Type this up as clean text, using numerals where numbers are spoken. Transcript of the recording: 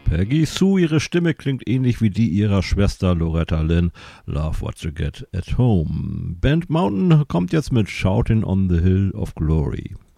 Peggy Sue, ihre Stimme klingt ähnlich wie die ihrer Schwester Loretta Lynn. Love What You Get at Home. Band Mountain kommt jetzt mit Shouting on the Hill of Glory.